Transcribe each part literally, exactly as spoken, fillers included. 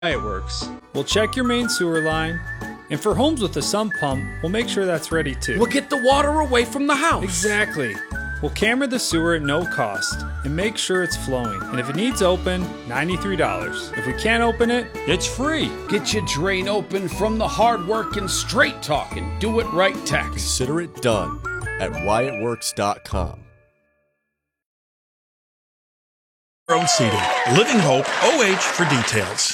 It works. We'll check your main sewer line, and for homes with a sump pump, we'll make sure that's ready too. We'll get the water away from the house. Exactly. We'll camera the sewer at no cost and make sure it's flowing. And if it needs open, ninety-three dollars. If we can't open it, it's free. Get your drain open from the hard-working, straight-talking, do-it-right tax. Consider it done at Wyatt Works dot com. Road seating. Living Hope, O H for details.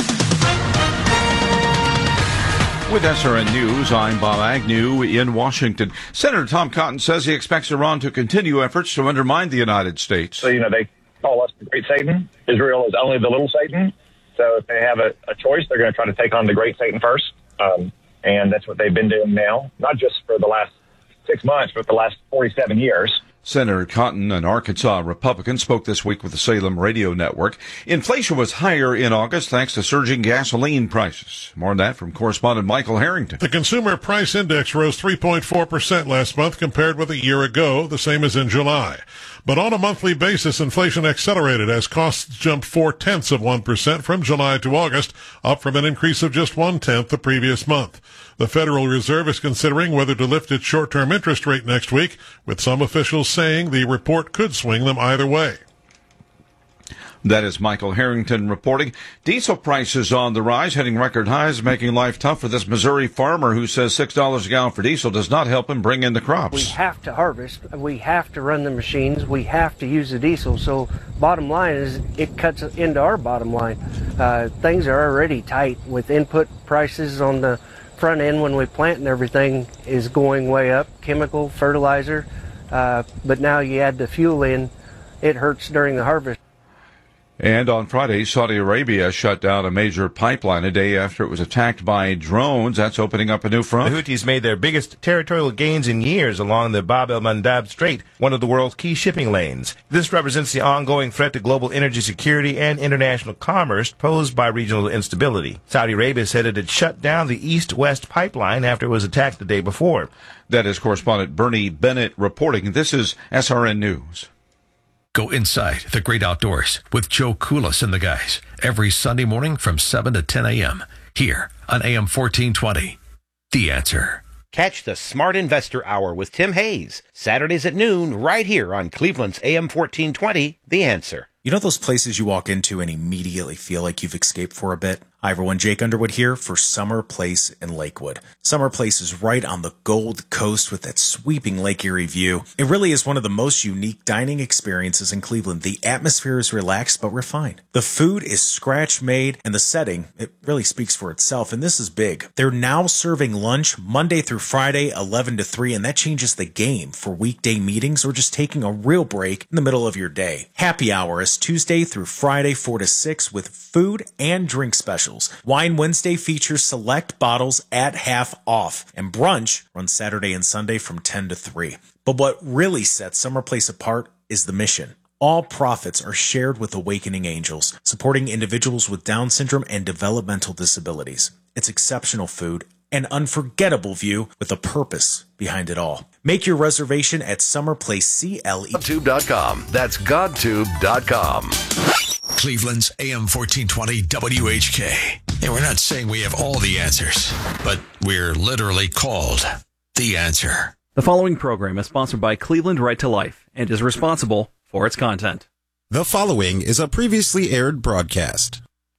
With S R N News, I'm Bob Agnew in Washington. Senator Tom Cotton says he expects Iran to continue efforts to undermine the United States. So, you know, they call us the Great Satan. Israel is only the little Satan. So if they have a, a choice, they're going to try to take on the Great Satan first. Um, and that's what they've been doing now, not just for the last six months, but the last forty-seven years. Senator Cotton, an Arkansas Republican, spoke this week with the Salem Radio Network. Inflation was higher in August thanks to surging gasoline prices. More on that from correspondent Michael Harrington. The Consumer Price Index rose three point four percent last month compared with a year ago, the same as in July. But on a monthly basis, inflation accelerated as costs jumped four-tenths of one percent from July to August, up from an increase of just one-tenth the previous month. The Federal Reserve is considering whether to lift its short-term interest rate next week, with some officials saying the report could swing them either way. That is Michael Harrington reporting. Diesel prices on the rise, hitting record highs, making life tough for this Missouri farmer who says six dollars a gallon for diesel does not help him bring in the crops. We have to harvest. We have to run the machines. We have to use the diesel. So bottom line is it cuts into our bottom line. Uh, things are already tight with input prices on the front end when we plant and everything is going way up, chemical, fertilizer. Uh, but now you add the fuel in, it hurts during the harvest. And on Friday, Saudi Arabia shut down a major pipeline a day after it was attacked by drones. That's opening up a new front. The Houthis made their biggest territorial gains in years along the Bab el-Mandab Strait, one of the world's key shipping lanes. This represents the ongoing threat to global energy security and international commerce posed by regional instability. Saudi Arabia said it had shut down the east-west pipeline after it was attacked the day before. That is correspondent Bernie Bennett reporting. This is S R N News. Go inside the great outdoors with Joe Koulis and the guys every Sunday morning from seven to ten a.m. here on A M fourteen twenty. The Answer. Catch the Smart Investor Hour with Tim Hayes, Saturdays at noon, right here on Cleveland's A M fourteen twenty. The Answer. You know those places you walk into and immediately feel like you've escaped for a bit? Hi everyone, Jake Underwood here for Summer Place in Lakewood. Summer Place is right on the Gold Coast with that sweeping Lake Erie view. It really is one of the most unique dining experiences in Cleveland. The atmosphere is relaxed but refined. The food is scratch-made, and the setting, it really speaks for itself, and this is big. They're now serving lunch Monday through Friday, eleven to three, and that changes the game for weekday meetings or just taking a real break in the middle of your day. Happy hour is Tuesday through Friday, four to six, with food and drink specials. Wine Wednesday features select bottles at half off, and brunch runs Saturday and Sunday from ten to three. But what really sets Summer Place apart is the mission. All profits are shared with Awakening Angels, supporting individuals with Down syndrome and developmental disabilities. It's exceptional food, an unforgettable view with a purpose behind it all. Make your reservation at Summer Place C L E. godtube dot com. That's godtube dot com. Cleveland's A M fourteen twenty W H K. And we're not saying we have all the answers, but we're literally called The Answer. The following program is sponsored by Cleveland Right to Life and is responsible for its content. The following is a previously aired broadcast.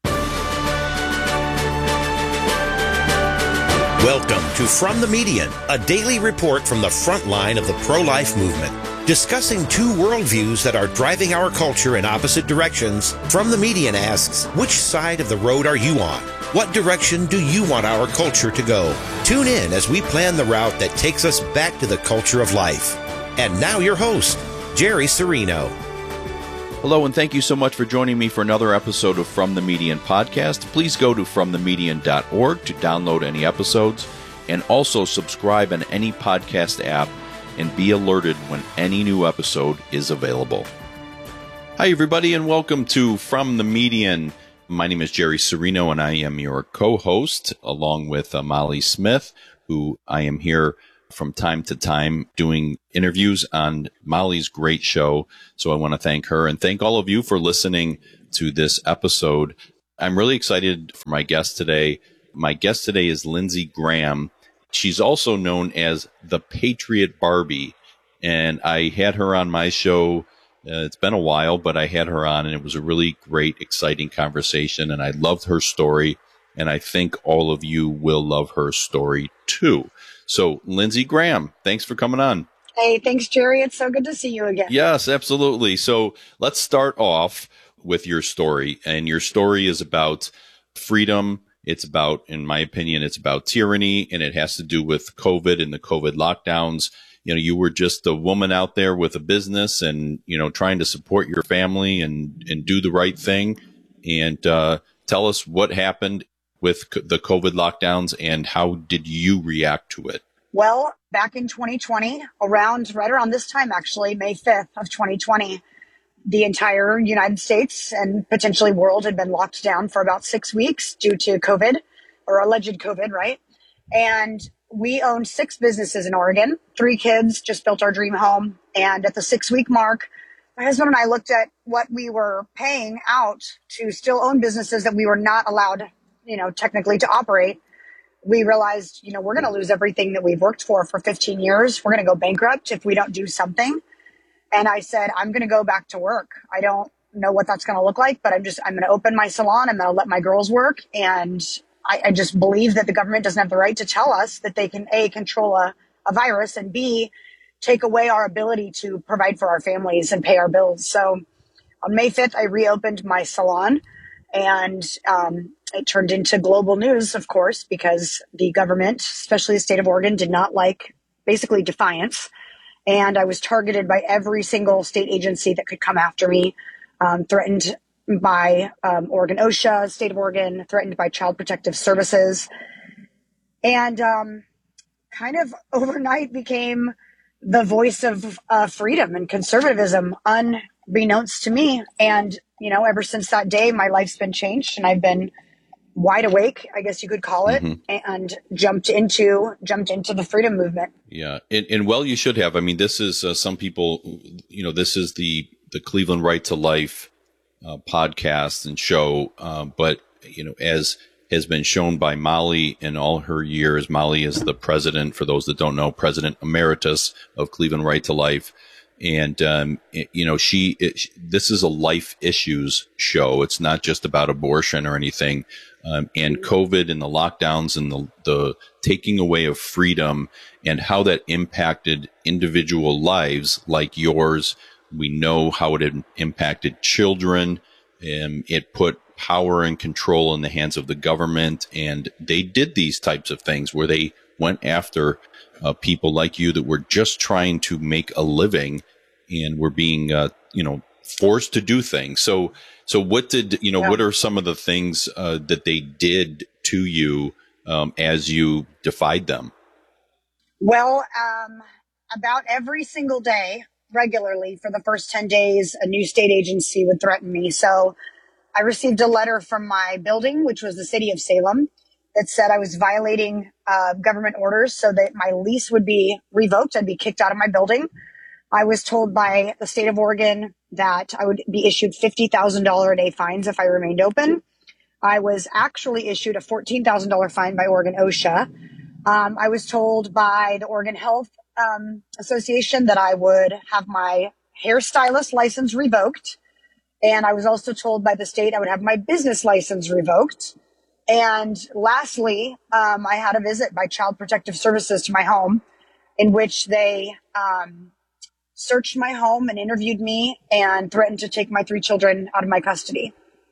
Welcome to From the Median, a daily report from the front line of the pro-life movement. Discussing two worldviews that are driving our culture in opposite directions, From the Median asks, which side of the road are you on? What direction do you want our culture to go? Tune in as we plan the route that takes us back to the culture of life. And now your host, Jerry Serino. Hello, and thank you so much for joining me for another episode of From the Median podcast. Please go to from the median dot org to download any episodes, and also subscribe on any podcast app and be alerted when any new episode is available. Hi, everybody, and welcome to From the Median. My name is Jerry Serino, and I am your co-host, along with uh, Molly Smith, who I am here from time to time doing interviews on Molly's great show. So I want to thank her and thank all of you for listening to this episode. I'm really excited for my guest today. My guest today is Lindsey Graham. She's also known as the Patriot Barbie. And I had her on my show. Uh, it's been a while, but I had her on, and it was a really great, exciting conversation. And I loved her story. And I think all of you will love her story too. So, Lindsey Graham, thanks for coming on. Hey, thanks, Jerry. It's so good to see you again. Yes, absolutely. So let's start off with your story. And your story is about freedom. It's about, in my opinion, it's about tyranny, and it has to do with COVID and the COVID lockdowns. You know, you were just a woman out there with a business and, you know, trying to support your family and, and do the right thing. And uh, tell us what happened with the COVID lockdowns and how did you react to it? Well, back in twenty twenty, around right around this time, actually, May fifth of twenty twenty, the entire United States and potentially world had been locked down for about six weeks due to COVID, or alleged COVID, right? And we owned six businesses in Oregon, three kids, just built our dream home. And at the six week mark, my husband and I looked at what we were paying out to still own businesses that we were not allowed, you know, technically to operate. We realized, you know, we're going to lose everything that we've worked for for fifteen years. We're going to go bankrupt if we don't do something. And I said, I'm going to go back to work. I don't know what that's going to look like, but I'm just, I'm going to open my salon. I'm going to let my girls work. And I, I just believe that the government doesn't have the right to tell us that they can, A, control a, a virus, and B, take away our ability to provide for our families and pay our bills. So on May fifth, I reopened my salon, and um, it turned into global news, of course, because the government, especially the state of Oregon, did not like basically defiance. And I was targeted by every single state agency that could come after me, um, threatened by um, Oregon OSHA, state of Oregon, threatened by Child Protective Services, and um, kind of overnight became the voice of uh, freedom and conservatism, unbeknownst to me. And, you know, ever since that day, my life's been changed, and I've been wide awake, I guess you could call it, mm-hmm. and jumped into jumped into the freedom movement. Yeah, and, and well, you should have. I mean, this is uh, some people, you know, this is the the Cleveland Right to Life uh, podcast and show, uh, but you know, as has been shown by Molly in all her years, Molly is the president, for those that don't know, president emeritus of Cleveland Right to Life. And, um, it, you know, she, it, this is a life issues show. It's not just about abortion or anything. Um, and COVID and the lockdowns and the, the taking away of freedom and how that impacted individual lives like yours. We know how it had impacted children. And it put power and control in the hands of the government. And they did these types of things where they went after Uh, people like you that were just trying to make a living and were being, uh, you know, forced to do things. So, so what did, you know, yeah. what are some of the things uh, that they did to you um, as you defied them? Well, um, about every single day, regularly for the first ten days, a new state agency would threaten me. So I received a letter from my building, which was the city of Salem, that said I was violating uh, government orders so that my lease would be revoked. I'd be kicked out of my building. I was told by the state of Oregon that I would be issued fifty thousand dollars a day fines if I remained open. I was actually issued a fourteen thousand dollars fine by Oregon OSHA. Um, I was told by the Oregon Health um, Association that I would have my hairstylist license revoked. And I was also told by the state I would have my business license revoked. And lastly, um, I had a visit by Child Protective Services to my home, in which they um, searched my home and interviewed me and threatened to take my three children out of my custody.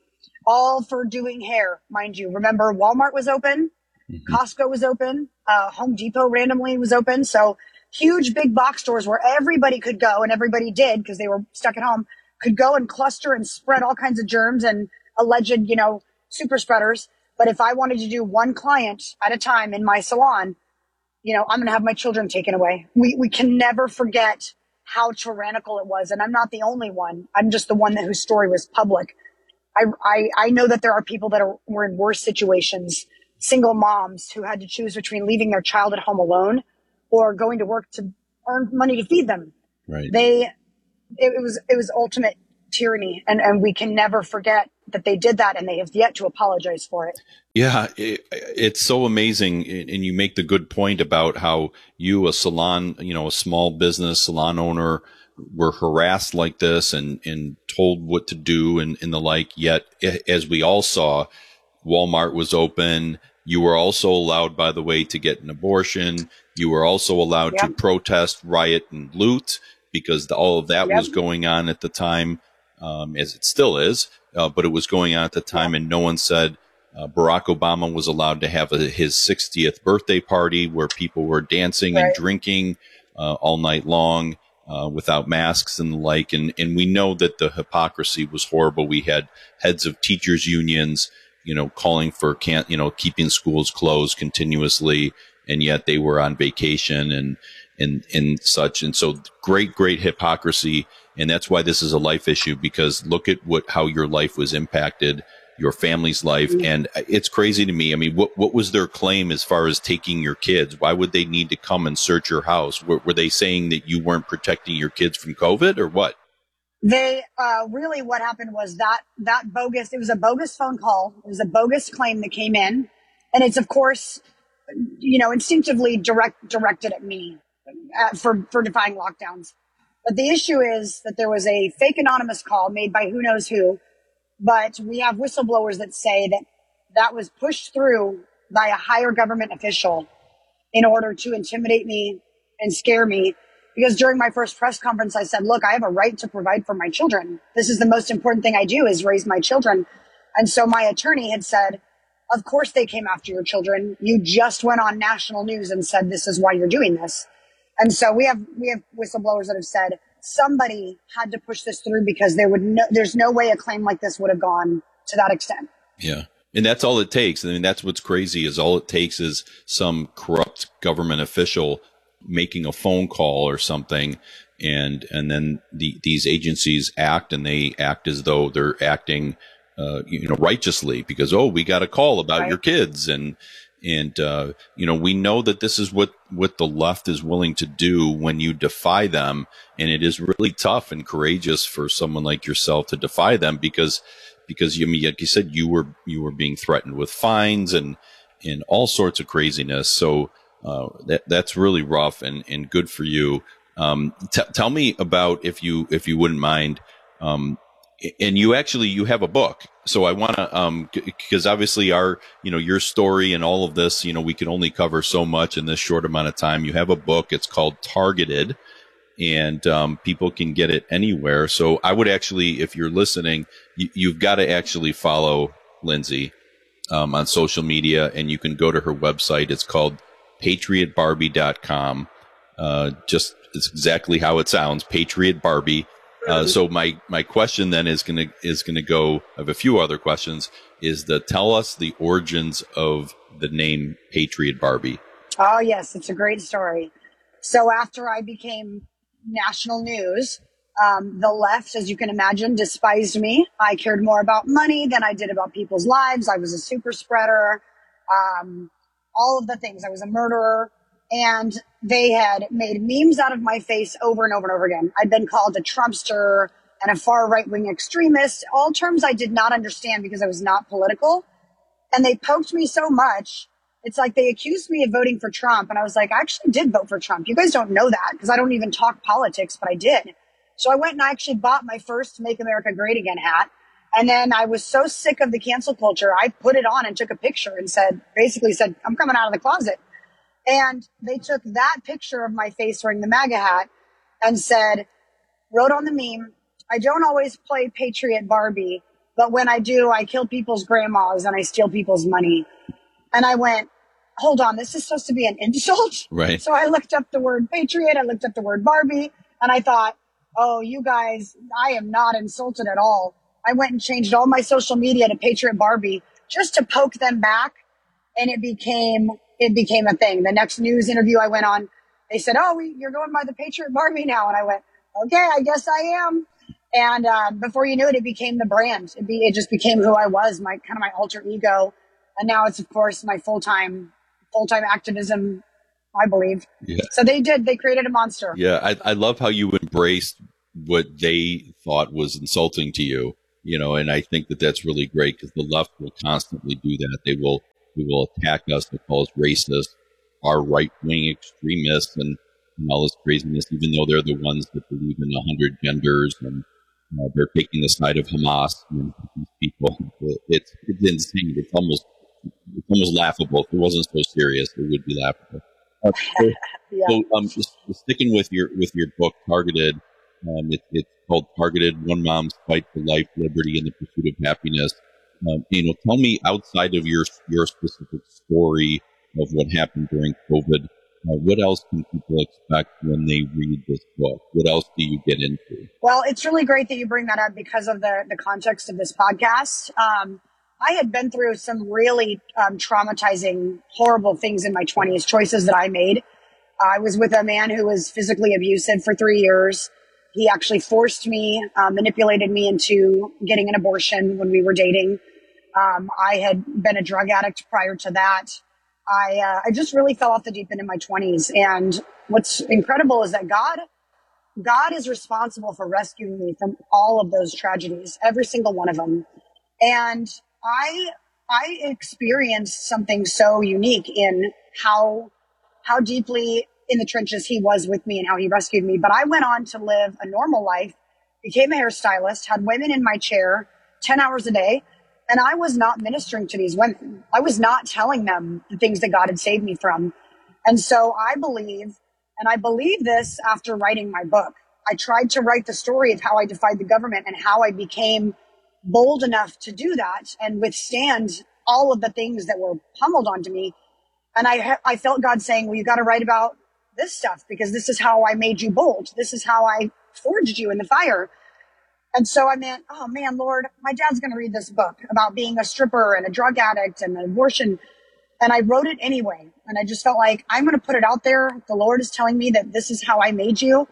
All for doing hair, mind you. Remember, Walmart was open, mm-hmm. Costco was open, uh, Home Depot randomly was open. So huge big box stores where everybody could go, and everybody did because they were stuck at home, could go and cluster and spread all kinds of germs and alleged, you know, super spreaders. But if I wanted to do one client at a time in my salon, you know, I'm going to have my children taken away. We we can never forget how tyrannical it was. And I'm not the only one. I'm just the one that whose story was public. I I, I know that there are people that are, were in worse situations, single moms who had to choose between leaving their child at home alone or going to work to earn money to feed them. Right. They, it, it was, it was ultimate tyranny. And, and we can never forget that they did that, and they have yet to apologize for it. Yeah, it, it's so amazing. And you make the good point about how you, a salon, you know, a small business salon owner, were harassed like this and, and told what to do and, and the like. Yet, as we all saw, Walmart was open. You were also allowed, by the way, to get an abortion. You were also allowed yep. to protest, riot, and loot, because the, all of that yep. was going on at the time, um, as it still is. Uh, but it was going on at the time, and no one said uh, Barack Obama was allowed to have a, his sixtieth birthday party where people were dancing right. and drinking uh, all night long uh, without masks and the like. And, and we know that the hypocrisy was horrible. We had heads of teachers unions, you know, calling for can't, you know, keeping schools closed continuously, and yet they were on vacation and and and such. And so great, great hypocrisy. And that's why this is a life issue, because look at what, how your life was impacted, your family's life. Mm-hmm. And it's crazy to me. I mean, what, what was their claim as far as taking your kids? Why would they need to come and search your house? Were, were they saying that you weren't protecting your kids from COVID or what? They, uh, really what happened was that, that bogus, it was a bogus phone call. It was a bogus claim that came in. And it's, of course, you know, instinctively direct, directed at me uh, for, for defying lockdowns. But the issue is that there was a fake anonymous call made by who knows who, but we have whistleblowers that say that that was pushed through by a higher government official in order to intimidate me and scare me. Because during my first press conference, I said, look, I have a right to provide for my children. This is the most important thing I do, is raise my children. And so my attorney had said, of course they came after your children. You just went on national news and said, this is why you're doing this. And so we have, we have whistleblowers that have said somebody had to push this through, because there would no, there's no way a claim like this would have gone to that extent. Yeah. And that's all it takes. I mean, that's what's crazy, is all it takes is some corrupt government official making a phone call or something. And, and then the, these agencies act, and they act as though they're acting, uh, you know, righteously, because, oh, we got a call about right. your kids. And, And, uh, you know, we know that this is what, what the left is willing to do when you defy them. And it is really tough and courageous for someone like yourself to defy them, because, because you, like you said, you were, you were being threatened with fines and, and all sorts of craziness. So, uh, that, that's really rough and, and good for you. Um, t- tell me about, if you, if you wouldn't mind, um, and you actually, you have a book. So I want to, um, because obviously our, you know, your story and all of this, you know, we can only cover so much in this short amount of time. You have a book. It's called Targeted, and, um, people can get it anywhere. So I would actually, if you're listening, you, you've got to actually follow Lindsay, um, on social media, and you can go to her website. It's called patriot barbie dot com. Uh, just, it's exactly how it sounds, Patriot Barbie. Uh, so my, my question then is going to, is going to go, I have a few other questions, is the, tell us the origins of the name Patriot Barbie. Oh, yes. It's a great story. So after I became national news, um, the left, as you can imagine, despised me. I cared more about money than I did about people's lives. I was a super spreader, um, all of the things. I was a murderer. And they had made memes out of my face over and over and over again. I'd been called a Trumpster and a far right-wing extremist, all terms I did not understand because I was not political. And they poked me so much. It's like they accused me of voting for Trump. And I was like, I actually did vote for Trump. You guys don't know that because I don't even talk politics, but I did. So I went and I actually bought my first Make America Great Again hat. And then I was so sick of the cancel culture, I put it on and took a picture and said, basically said, I'm coming out of the closet. And they took that picture of my face wearing the MAGA hat and said, wrote on the meme, I don't always play Patriot Barbie, but when I do, I kill people's grandmas and I steal people's money. And I went, hold on, this is supposed to be an insult? Right. So I looked up the word Patriot, I looked up the word Barbie, and I thought, oh, you guys, I am not insulted at all. I went and changed all my social media to Patriot Barbie just to poke them back, and it became... it became a thing. The next news interview I went on, they said, oh, we, you're going by the Patriot Barbie now. And I went, okay, I guess I am. And, uh, before you knew it, it became the brand. It, be, it just became who I was, my kind of my alter ego. And now it's, of course, my full-time, full-time activism, I believe. Yeah. So they did, they created a monster. Yeah. I, I love how you embraced what they thought was insulting to you. you know, and I think that that's really great because the left will constantly do that. They will, they will attack us, they call us racist, our right-wing extremists, and, and all this craziness, even though they're the ones that believe in a hundred genders, and uh, they're taking the side of Hamas and these people. It's, it's insane. It's almost, it's almost laughable. If it wasn't so serious, it would be laughable. Uh, so, yeah. so um, just, just sticking with your with your book, Targeted. Um, it, it's called Targeted: One Mom's Fight for Life, Liberty, and the Pursuit of Happiness. Um, you know, tell me outside of your your specific story of what happened during COVID, uh, what else can people expect when they read this book? What else do you get into? Well, it's really great that you bring that up because of the the context of this podcast. Um, I had been through some really um, traumatizing, horrible things in my twenties, choices that I made. I was with a man who was physically abusive for three years. He actually forced me, uh, manipulated me into getting an abortion when we were dating. Um, I had been a drug addict prior to that. I, uh, I just really fell off the deep end in my twenties. And what's incredible is that God, God is responsible for rescuing me from all of those tragedies, every single one of them. And I, I experienced something so unique in how, how deeply in the trenches he was with me and how he rescued me. But I went on to live a normal life, became a hairstylist, had women in my chair ten hours a day. And I was not ministering to these women. I was not telling them the things that God had saved me from. And so I believe, and I believe this after writing my book, I tried to write the story of how I defied the government and how I became bold enough to do that and withstand all of the things that were pummeled onto me. And I, I felt God saying, well, you got to write about this stuff because this is how I made you bold. This is how I forged you in the fire. And so I meant, oh man, Lord, my dad's going to read this book about being a stripper and a drug addict and an abortion. And I wrote it anyway. And I just felt like I'm going to put it out there. The Lord is telling me that this is how I made you.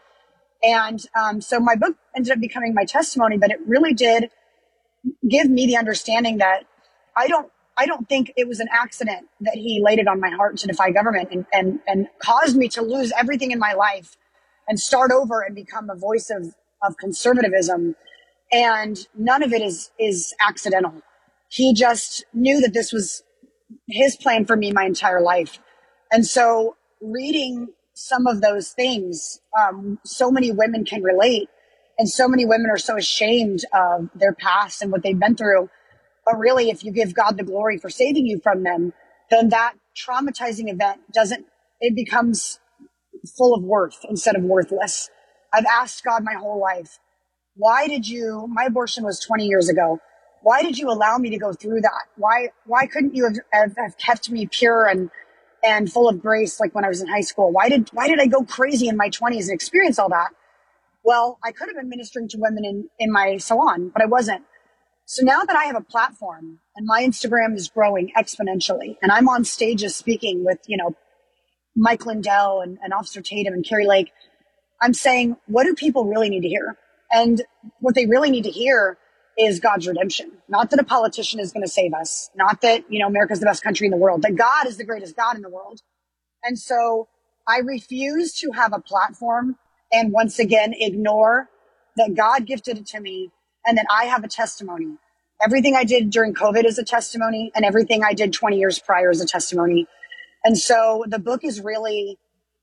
And um, so my book ended up becoming my testimony, but it really did give me the understanding that I don't, I don't think it was an accident that he laid it on my heart to defy government and, and, and caused me to lose everything in my life and start over and become a voice of, of conservatism. And none of it is, is accidental. He just knew that this was his plan for me my entire life. And so reading some of those things, um, so many women can relate. And so many women are so ashamed of their past and what they've been through. But really, if you give God the glory for saving you from them, then that traumatizing event doesn't, it becomes full of worth instead of worthless. I've asked God my whole life, why did you, my abortion was twenty years ago. Why did you allow me to go through that? Why, why couldn't you have, have, have kept me pure and, and full of grace like when I was in high school? Why did, why did I go crazy in my twenties and experience all that? Well, I could have been ministering to women in, in my salon, but I wasn't. So now that I have a platform and my Instagram is growing exponentially and I'm on stages speaking with, you know, Mike Lindell and, and Officer Tatum and Carrie Lake, I'm saying, what do people really need to hear? And what they really need to hear is God's redemption. Not that a politician is going to save us. Not that, you know, America's the best country in the world. That God is the greatest God in the world. And so I refuse to have a platform and once again ignore that God gifted it to me and that I have a testimony. Everything I did during COVID is a testimony, and everything I did twenty years prior is a testimony. And so the book is really,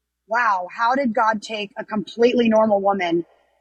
wow, how did God take a completely normal woman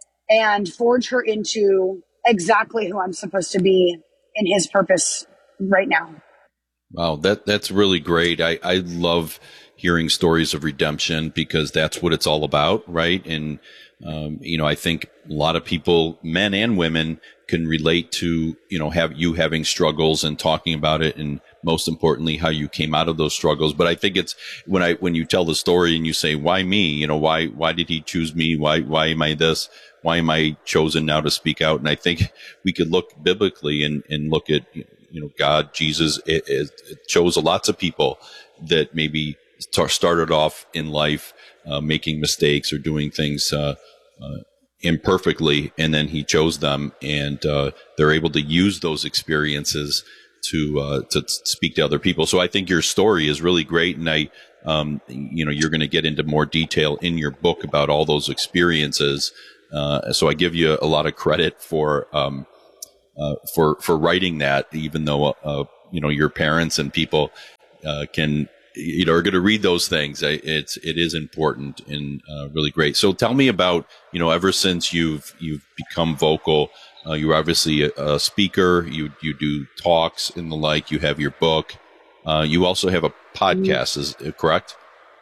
and forge her into exactly who I'm supposed to be in his purpose right now? Wow, that that's really great. I, I love hearing stories of redemption because that's what it's all about, right? And, um, you know, I think a lot of people, men and women, can relate to, you know, have you having struggles and talking about it, and most importantly, how you came out of those struggles. But I think it's when I, when you tell the story and you say, why me? You know, why, why did he choose me? Why, why am I this? Why am I chosen now to speak out? And I think we could look biblically and, and look at, you know, God, Jesus, it, it, it chose lots of people that maybe t- started off in life, uh, making mistakes or doing things, uh, uh, imperfectly, and then he chose them, and uh, they're able to use those experiences to uh, to speak to other people. So I think your story is really great, and I, um, you know, you're going to get into more detail in your book about all those experiences. Uh, so I give you a lot of credit for um, uh, for for writing that, even though uh, you know your parents and people uh, can you know are going to read those things. It's it is important and uh, really great. So tell me about you know ever since you've you've become vocal. Uh, you're obviously a, a speaker. You you do talks and the like. You have your book. Uh, you also have a podcast. Is it correct?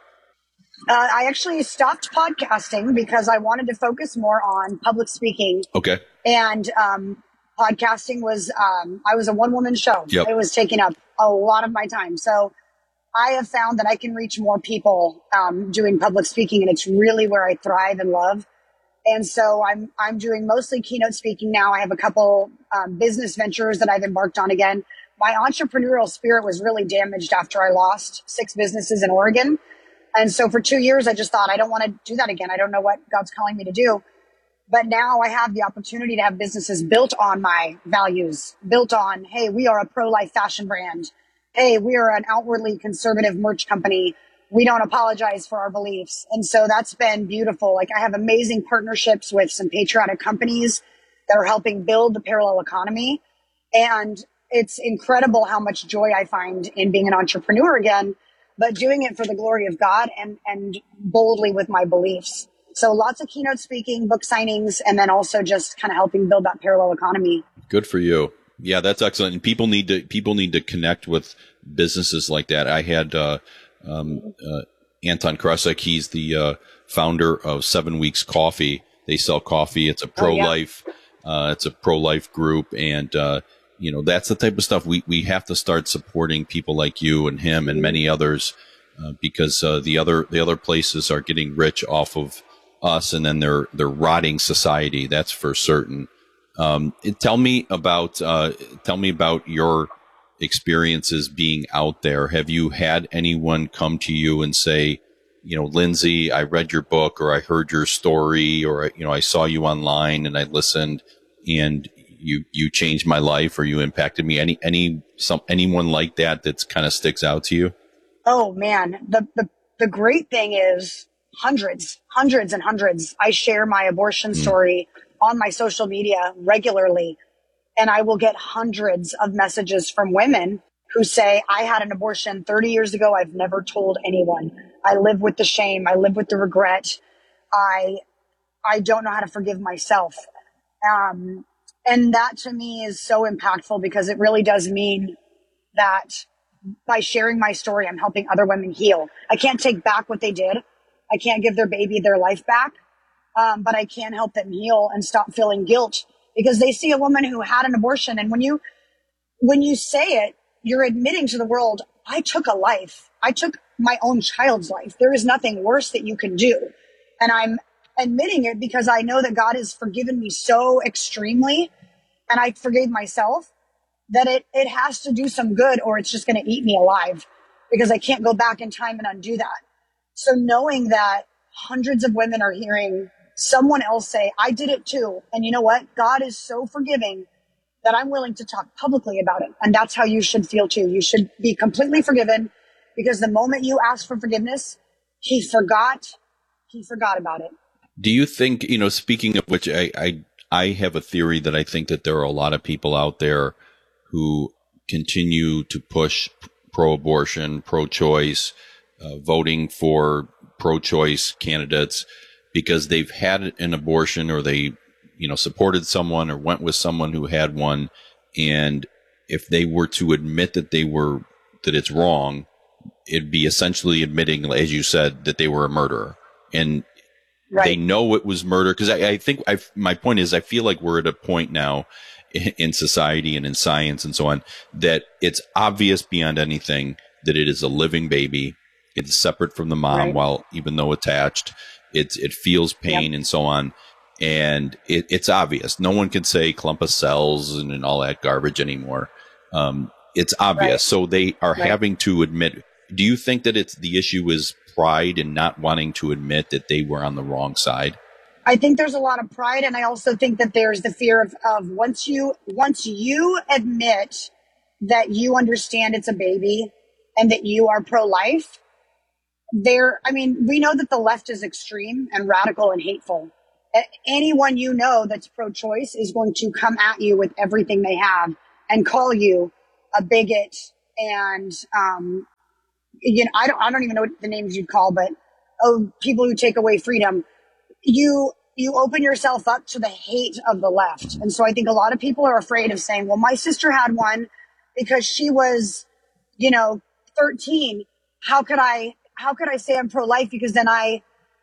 Uh, I actually stopped podcasting because I wanted to focus more on public speaking. Okay. And um, podcasting was, um, I was a one-woman show. Yep. It was taking up a lot of my time. So I have found that I can reach more people um, doing public speaking, and it's really where I thrive and love. And so I'm I'm doing mostly keynote speaking now. I have a couple um, business ventures that I've embarked on again. My entrepreneurial spirit was really damaged after I lost six businesses in Oregon. And so for two years, I just thought, I don't want to do that again. I don't know what God's calling me to do. But now I have the opportunity to have businesses built on my values, built on, hey, we are a pro-life fashion brand. Hey, we are an outwardly conservative merch company. We don't apologize for our beliefs. And so that's been beautiful. Like I have amazing partnerships with some patriotic companies that are helping build the parallel economy. And it's incredible how much joy I find in being an entrepreneur again, but doing it for the glory of God and, and boldly with my beliefs. So lots of keynote speaking, book signings, and then also just kind of helping build that parallel economy. Good for you. Yeah, that's excellent. And people need to, people need to connect with businesses like that. I had, uh, um, uh, Anton Krasek. He's the, uh, founder of Seven Weeks Coffee. They sell coffee. It's a pro-life, oh, yeah. uh, it's a pro-life group. And, uh, you know, that's the type of stuff we, we have to start supporting people like you and him and many others, uh, because, uh, the other, the other places are getting rich off of us, and then they're, they're rotting society. That's for certain. Um, tell me about, uh, tell me about your experiences being out there. Have you had anyone come to you and say, you know, Lindsay, I read your book, or I heard your story, or, you know, I saw you online and I listened and you, you changed my life, or you impacted me? Any, any, some, anyone like that that's kind of sticks out to you? Oh man. The, the, the great thing is hundreds, hundreds and hundreds. I share my abortion mm. story on my social media regularly, and I will get hundreds of messages from women who say, I had an abortion thirty years ago. I've never told anyone. I live with the shame. I live with the regret. I, I don't know how to forgive myself. Um, and that to me is so impactful, because it really does mean that by sharing my story, I'm helping other women heal. I can't take back what they did. I can't give their baby their life back. Um, but I can help them heal and stop feeling guilt, because they see a woman who had an abortion. And when you, when you say it, you're admitting to the world, I took a life. I took my own child's life. There is nothing worse that you can do. And I'm admitting it because I know that God has forgiven me so extremely, and I forgave myself, that it, it has to do some good, or it's just going to eat me alive, because I can't go back in time and undo that. So knowing that hundreds of women are hearing someone else say, I did it too. And you know what? God is so forgiving that I'm willing to talk publicly about it. And that's how you should feel too. You should be completely forgiven, because the moment you ask for forgiveness, he forgot, he forgot about it. Do you think, you know, speaking of which, I, I, I have a theory that I think that there are a lot of people out there who continue to push pro-abortion, pro-choice, uh, voting for pro-choice candidates because they've had an abortion, or they, you know, supported someone or went with someone who had one. And if they were to admit that they were, that it's wrong, it'd be essentially admitting, as you said, that they were a murderer. And right. They know it was murder. Cause I, I think I, my point is, I feel like we're at a point now in, in society and in science and so on, that it's obvious beyond anything that it is a living baby. It's separate from the mom, right. While even though attached, it's, it feels pain yep. and so on. And it, it's obvious. No one can say clump of cells and, and all that garbage anymore. Um, it's obvious. Right. So they are right. having to admit. Do you think that it's the issue is pride and not wanting to admit that they were on the wrong side? I think there's a lot of pride. And I also think that there's the fear of, of once you, once you admit that you understand it's a baby and that you are pro-life, there, I mean, we know that the left is extreme and radical and hateful. anyone you know that's pro-choice is going to come at you with everything they have and call you a bigot and, um, you know, I don't, I don't even know what the names you'd call, but oh, people who take away freedom. You, you open yourself up to the hate of the left. And so I think a lot of people are afraid of saying, well, my sister had one because she was, you know, thirteen. How could I, how could I say I'm pro-life? Because then I,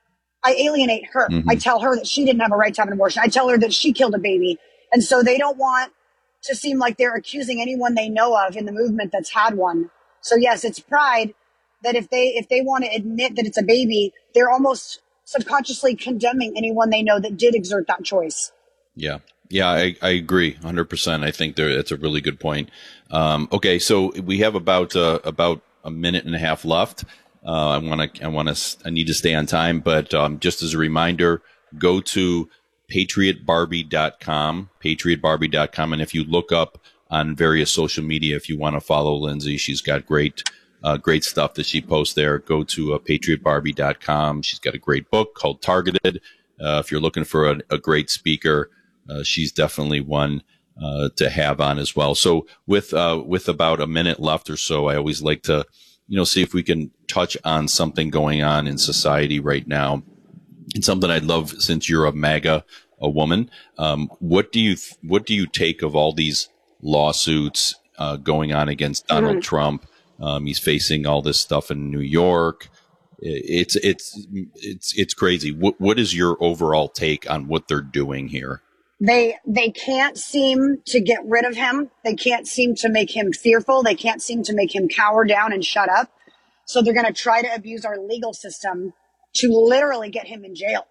I alienate her. Mm-hmm. I tell her that she didn't have a right to have an abortion. I tell her that she killed a baby. And so they don't want to seem like they're accusing anyone they know of in the movement that's had one. So yes, it's pride that if they, if they want to admit that it's a baby, they're almost subconsciously condemning anyone they know that did exert that choice. Yeah. Yeah, I, I agree one hundred percent. I think there, it's a really good point. Um, okay. So we have about, uh, about a minute and a half left. Uh, I want to, I want to, I need to stay on time, but, um, just as a reminder, go to patriot barbie dot com, patriot barbie dot com. And if you look up on various social media, if you want to follow Lindsay, she's got great, uh, great stuff that she posts there. Go to uh, patriot barbie dot com. She's got a great book called Targeted. Uh, if you're looking for a, a great speaker, uh, she's definitely one, uh, to have on as well. So with, uh, with about a minute left or so, I always like to, you know, see if we can touch on something going on in society right now. And something I'd love, since you're a MAGA, a woman, um, what do you, th- what do you take of all these lawsuits, uh, going on against Donald mm-hmm. Trump? Um, he's facing all this stuff in New York. It's, it's, it's, it's crazy. What, what is your overall take on what they're doing here? They, they can't seem to get rid of him. They can't seem to make him fearful. They can't seem to make him cower down and shut up. So they're going to try to abuse our legal system to literally get him in jail.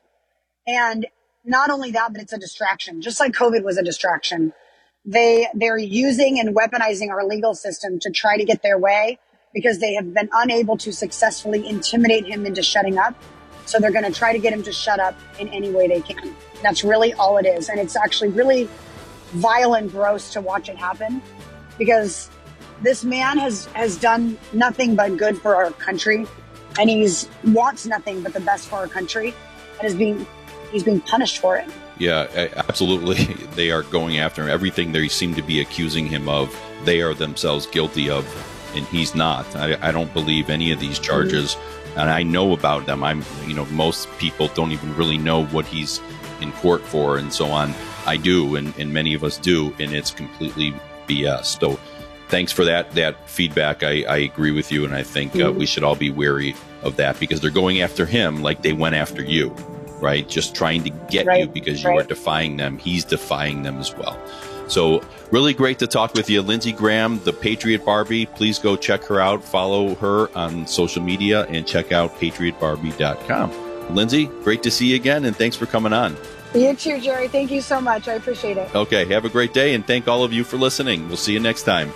And not only that, but it's a distraction, just like COVID was a distraction. They, they're using and weaponizing our legal system to try to get their way because they have been unable to successfully intimidate him into shutting up. So they're going to try to get him to shut up in any way they can. That's really all it is. And it's actually really vile and gross to watch it happen because this man has, has done nothing but good for our country. And he's wants nothing but the best for our country and is being, he's being punished for it. Yeah, absolutely. They are going after him. Everything they seem to be accusing him of, they are themselves guilty of, and he's not. I, I don't believe any of these charges. Mm-hmm. And I know about them. I'm, you know, most people don't even really know what he's in court for and so on. I do, and, and many of us do, and it's completely B S. So thanks for that that feedback. I, I agree with you, and I think uh, we should all be wary of that because they're going after him like they went after you, right? Just trying to get right, you because you right. are defying them. He's defying them as well. So really great to talk with you. Lindsey Graham, the Patriot Barbie. Please go check her out. Follow her on social media and check out patriot barbie dot com. Lindsay, great to see you again, and thanks for coming on. You too, Jerry. Thank you so much. I appreciate it. Okay, have a great day, and thank all of you for listening. We'll see you next time.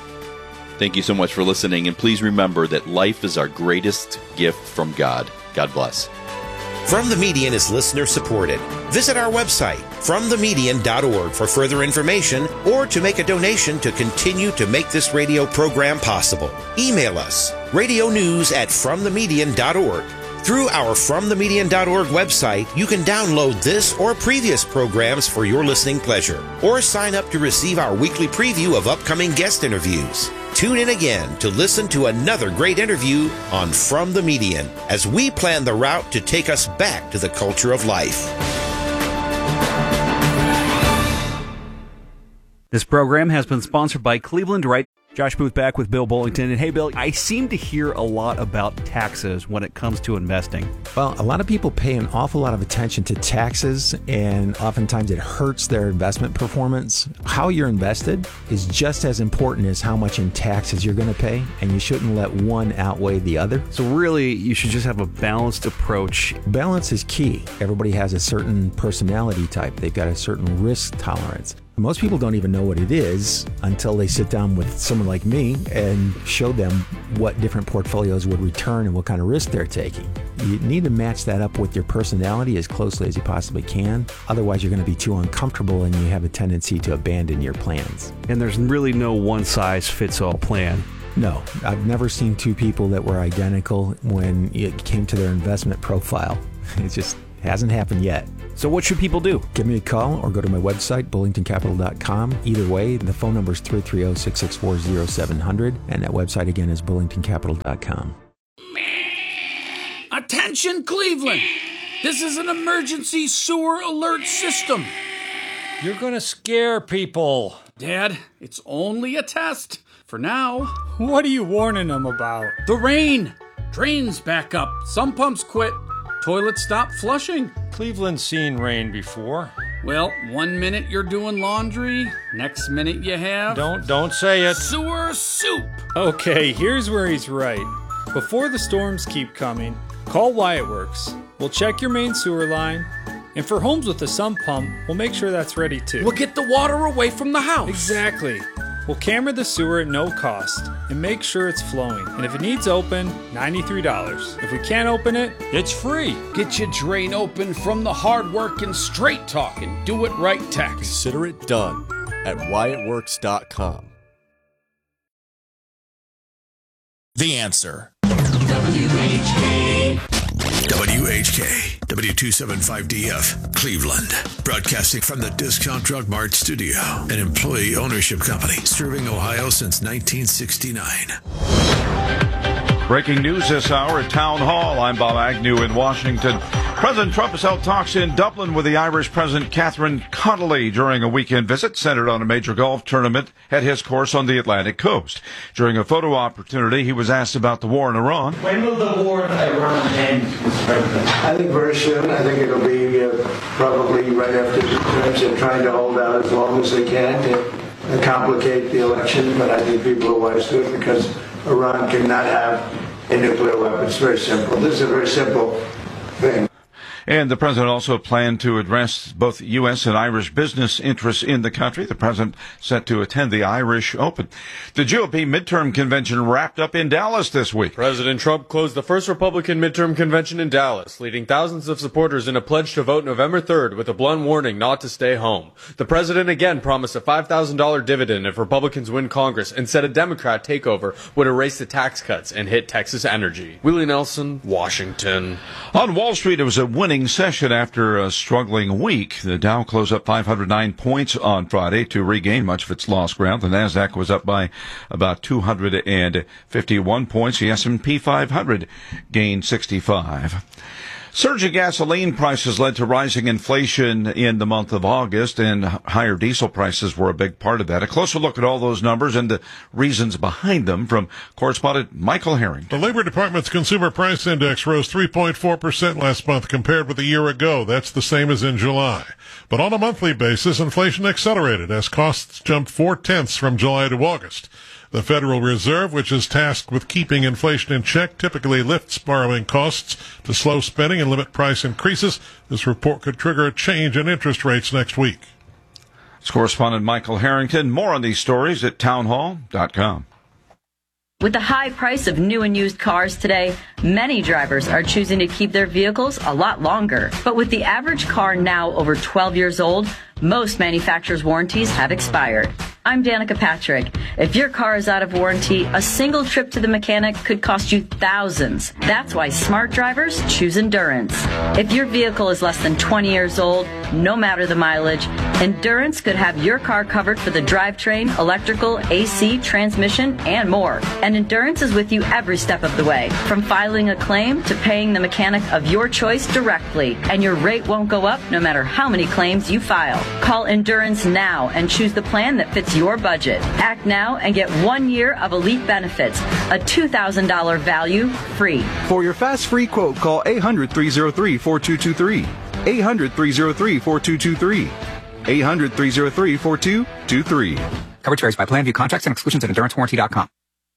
Thank you so much for listening, and please remember that life is our greatest gift from God. God bless. From the Median is listener supported. Visit our website, from the median dot org, for further information or to make a donation to continue to make this radio program possible. Email us, radio news at from the median dot org. Through our from the median dot org website, you can download this or previous programs for your listening pleasure, or sign up to receive our weekly preview of upcoming guest interviews. Tune in again to listen to another great interview on From the Median as we plan the route to take us back to the culture of life. This program has been sponsored by Cleveland Right. Josh Booth back with Bill Bullington. And hey, Bill, I seem to hear a lot about taxes when it comes to investing. Well, a lot of people pay an awful lot of attention to taxes, and oftentimes it hurts their investment performance. How you're invested is just as important as how much in taxes you're going to pay, and you shouldn't let one outweigh the other. So really, you should just have a balanced approach. Balance is key. Everybody has a certain personality type. They've got a certain risk tolerance. Most people don't even know what it is until they sit down with someone like me and show them what different portfolios would return and what kind of risk they're taking. You need to match that up with your personality as closely as you possibly can. Otherwise, you're going to be too uncomfortable and you have a tendency to abandon your plans. And there's really no one-size-fits-all plan. No, I've never seen two people that were identical when it came to their investment profile. It's just... Hasn't happened yet. So what should people do? Give me a call or go to my website, bullington capital dot com. Either way, the phone number is three three zero, six six four, zero seven zero zero, and that website again is bullington capital dot com. Attention, Cleveland! This is an emergency sewer alert system. You're gonna scare people. Dad, it's only a test. For now. What are you warning them about? The rain. Drains back up. Some pumps quit. Toilets stop flushing. Cleveland's seen rain before. Well, one minute you're doing laundry, next minute you have... Don't, don't say it. Sewer soup. Okay, here's where he's right. Before the storms keep coming, call Wyatt Works. We'll check your main sewer line, and for homes with a sump pump, we'll make sure that's ready too. We'll get the water away from the house. Exactly. We'll camera the sewer at no cost and make sure it's flowing. And if it needs open, ninety-three dollars. If we can't open it, it's free. Get your drain open from the hard-working, straight-talking, do-it-right tech. Consider it done at wyatt works dot com. The Answer. W H K. W H K, W two seventy-five D F, Cleveland. Broadcasting from the Discount Drug Mart studio, an employee ownership company serving Ohio since nineteen sixty-nine. Breaking news this hour at Town Hall. I'm Bob Agnew in Washington. President Trump has held talks in Dublin with the Irish President Catherine Connolly during a weekend visit centered on a major golf tournament at his course on the Atlantic coast. During a photo opportunity, he was asked about the war in Iran. When will the war in Iran end, Mister President? I think very soon. I think it'll be uh, probably right after the terms. They're trying to hold out as long as they can to uh, complicate the election, but I think people are wise to it because Iran cannot have a nuclear weapon. It's very simple. This is a very simple thing. And the president also planned to address both U S and Irish business interests in the country. The president set to attend the Irish Open. The G O P midterm convention wrapped up in Dallas this week. President Trump closed the first Republican midterm convention in Dallas, leading thousands of supporters in a pledge to vote November third with a blunt warning not to stay home. The president again promised a five thousand dollars dividend if Republicans win Congress and said a Democrat takeover would erase the tax cuts and hit Texas energy. Willie Nelson, Washington. On Wall Street, it was a winning session after a struggling week. The Dow closed up five hundred nine points on Friday to regain much of its lost ground. The Nasdaq was up by about two hundred fifty-one points. The S and P five hundred gained sixty-five. Surging gasoline prices led to rising inflation in the month of August, and higher diesel prices were a big part of that. A closer look at all those numbers and the reasons behind them from correspondent Michael Herring. The Labor Department's Consumer Price Index rose three point four percent last month compared with a year ago. That's the same as in July. But on a monthly basis, inflation accelerated as costs jumped four-tenths from July to August. The Federal Reserve, which is tasked with keeping inflation in check, typically lifts borrowing costs to slow spending and limit price increases. This report could trigger a change in interest rates next week. It's correspondent Michael Harrington. More on these stories at townhall dot com. With the high price of new and used cars today, many drivers are choosing to keep their vehicles a lot longer. But with the average car now over twelve years old, most manufacturers' warranties have expired. I'm Danica Patrick. If your car is out of warranty, a single trip to the mechanic could cost you thousands. That's why smart drivers choose Endurance. If your vehicle is less than twenty years old, no matter the mileage, Endurance could have your car covered for the drivetrain, electrical, A C, transmission, and more. And Endurance is with you every step of the way, from filing a claim to paying the mechanic of your choice directly. And your rate won't go up no matter how many claims you file. Call Endurance now and choose the plan that fits your budget. Act now and get one year of elite benefits, a two thousand dollars value free. For your fast free quote, call eight hundred, three oh three, four two two three. eight hundred, three oh three, four two two three. eight hundred, three oh three, four two two three. Coverage varies by plan. View contracts and exclusions at endurance warranty dot com.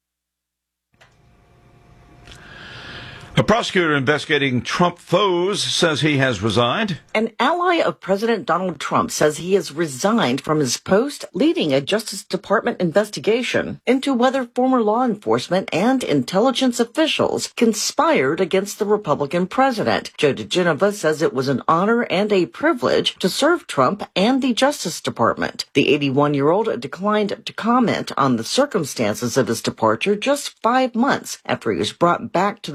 A prosecutor investigating Trump foes says he has resigned. An ally of President Donald Trump says he has resigned from his post leading a Justice Department investigation into whether former law enforcement and intelligence officials conspired against the Republican president. Joe DeGenova says it was an honor and a privilege to serve Trump and the Justice Department. The eighty-one-year-old declined to comment on the circumstances of his departure just five months after he was brought back to the Justice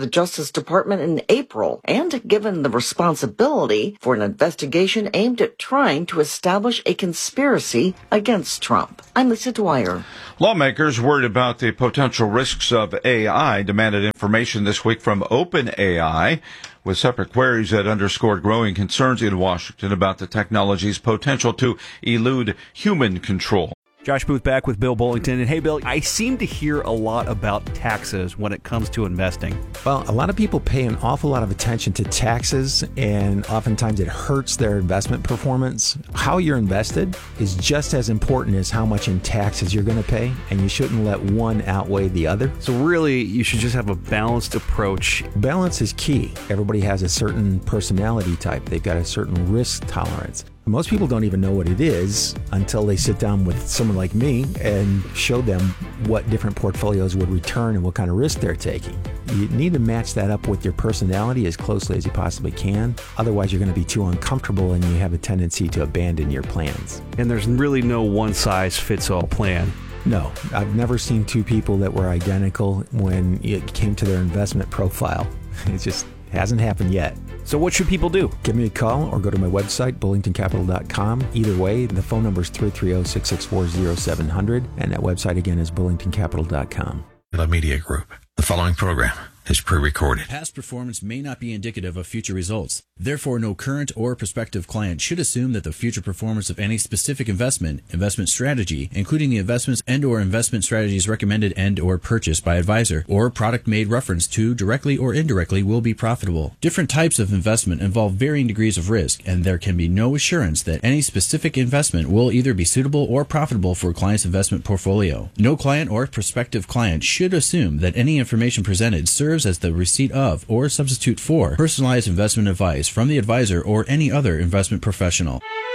Justice Department in April and given the responsibility for an investigation aimed at trying to establish a conspiracy against Trump. I'm Lisa Dwyer. Lawmakers worried about the potential risks of A I demanded information this week from OpenAI, with separate queries that underscored growing concerns in Washington about the technology's potential to elude human control. Josh Booth back with Bill Bullington. And hey, Bill, I seem to hear a lot about taxes when it comes to investing. Well, a lot of people pay an awful lot of attention to taxes, and oftentimes it hurts their investment performance. How you're invested is just as important as how much in taxes you're going to pay, and you shouldn't let one outweigh the other. So really, you should just have a balanced approach. Balance is key. Everybody has a certain personality type. They've got a certain risk tolerance. Most people don't even know what it is until they sit down with someone like me and show them what different portfolios would return and what kind of risk they're taking. You need to match that up with your personality as closely as you possibly can. Otherwise, you're going to be too uncomfortable and you have a tendency to abandon your plans. And there's really no one-size-fits-all plan. No, I've never seen two people that were identical when it came to their investment profile. It just hasn't happened yet. So what should people do? Give me a call or go to my website, bullington capital dot com. Either way, the phone number is three three zero, six six four, zero seven zero zero, and that website again is bullington capital dot com. The Media Group. The following program is pre-recorded. Past performance may not be indicative of future results. Therefore, no current or prospective client should assume that the future performance of any specific investment, investment strategy, including the investments and or investment strategies recommended and or purchased by advisor, or product made reference to directly or indirectly will be profitable. Different types of investment involve varying degrees of risk, and there can be no assurance that any specific investment will either be suitable or profitable for a client's investment portfolio. No client or prospective client should assume that any information presented serves as the receipt of or substitute for personalized investment advice from the advisor or any other investment professional.